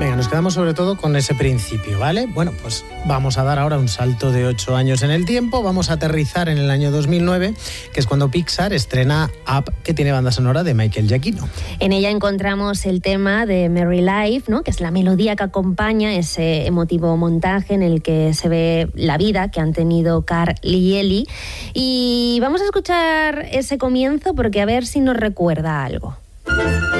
Venga, nos quedamos sobre todo con ese principio, ¿vale? Bueno, pues vamos a dar ahora un salto de 8 años en el tiempo, vamos a aterrizar en el año 2009, que es cuando Pixar estrena Up, que tiene banda sonora de Michael Giacchino. En ella encontramos el tema de Merry Life, ¿no?, que es la melodía que acompaña ese emotivo montaje en el que se ve la vida que han tenido Carl y Ellie. Y vamos a escuchar ese comienzo porque a ver si nos recuerda algo.